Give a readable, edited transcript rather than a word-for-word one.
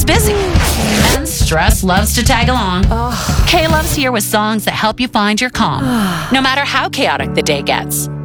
busy. And stress loves to tag along. K-Love's here with songs that help you find your calm, no matter how chaotic the day gets.